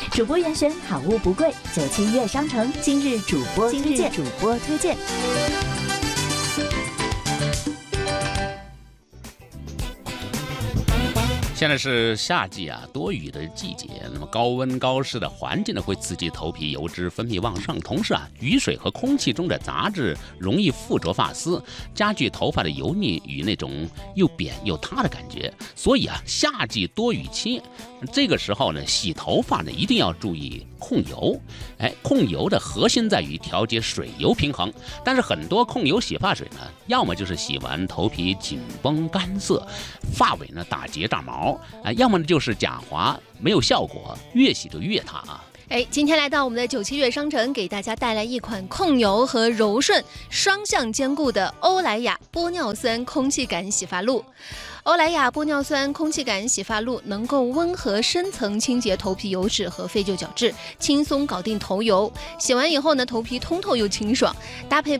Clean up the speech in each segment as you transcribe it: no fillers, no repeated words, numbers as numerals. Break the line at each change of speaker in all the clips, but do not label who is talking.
主播严选好物不贵，97悦商城今日主播推荐。
现在是夏季多雨的季节，那么高温高湿的环境呢，会刺激头皮油脂分泌旺盛，同时雨水和空气中的杂质容易附着发丝，加剧头发的油腻与那种又扁又塌的感觉。所以夏季多雨期，这个时候呢，洗头发呢一定要注意控油。控油的核心在于调节水油平衡，但是很多控油洗发水呢，要么就是洗完头皮紧绷干涩，发尾呢打结炸毛，要么就是假滑没有效果，越洗就越塌
今天来到我们的97悦商城，给大家带来一款控油和柔顺双向兼顾的欧莱雅玻尿酸空气感洗发露。欧莱雅玻尿酸空气感洗发露能够温和深层清洁头皮油脂和废旧角质，轻松搞定头油。洗完以后呢，头皮通透又清爽，搭配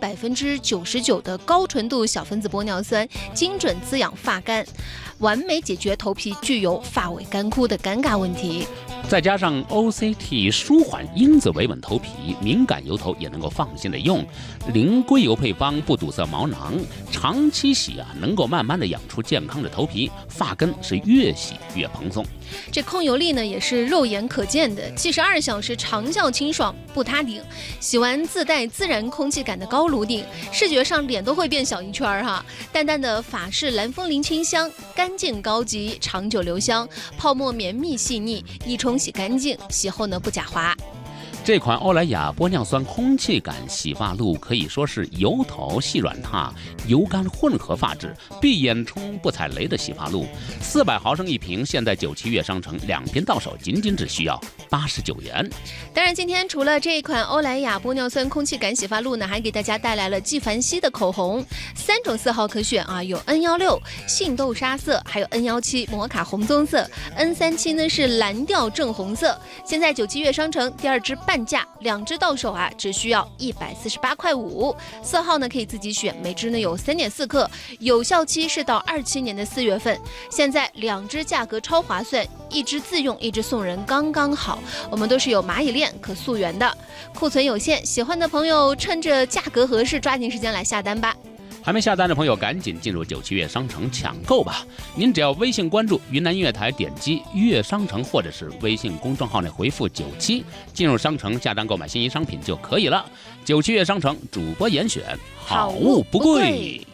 99%的高纯度小分子玻尿酸，精准滋养发干，完美解决头皮具有发尾干枯的尴尬问题。
再加上 OCT 舒缓因子维稳头皮，敏感油头也能够放心的用。零硅油配方不堵塞毛囊，长期洗能够慢慢的养出健康的头皮，发根是越洗越蓬松。
这控油力呢也是肉眼可见的，72小时长效清爽不塌顶，洗完自带自然空气感的高颅顶，视觉上脸都会变小一圈哈。淡淡的法式蓝风铃清香，干净高级，长久留香，泡沫绵密细腻，一冲洗干净，洗后呢不假滑。
这款欧莱雅玻尿酸空气感洗发露可以说是油头细软塌、油干混合发质，闭眼冲不踩雷的洗发露。400毫升一瓶，现在97悦商城2瓶到手，仅仅只需要89元。
当然，今天除了这一款欧莱雅玻尿酸空气感洗发露呢，还给大家带来了纪梵希的口红，3种色号可选有 N16 杏豆沙色，还有 N17 摩卡红棕色， N37呢是蓝调正红色。现在97悦商城第2支半价，2支到手只需要148.5块，色号呢可以自己选，每支呢有3.4克，有效期是到27年的4月份。现在2支价格超划算，1支自用，1支送人，刚刚好。我们都是有蚂蚁链可溯源的，库存有限，喜欢的朋友趁着价格合适，抓紧时间来下单吧。
还没下单的朋友，赶紧进入97悦商城抢购吧！您只要微信关注云南音乐台，点击悦商城，或者是微信公众号内回复97，进入商城下单购买心仪商品就可以了。97悦商城主播严选，好物不贵。